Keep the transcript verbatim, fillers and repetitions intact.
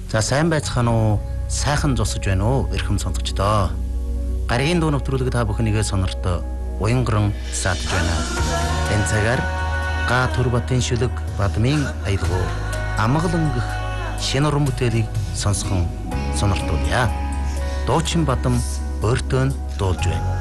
За сайн байцгаана уу? Сайхан зогсож байна уу? Эрхэм сонсогчдоо. Гаригийн дуу нэвтрүүлэг та бүхнийгээ сонортой уянган саатж байна. Энэ цагаар га Төрбатын шүлэг бадмын аялгуу амгалан гэх шинэ уран бүтээлийг сонсхон сонортуулъя. Дуучин бадам өөртөө дуулж байна.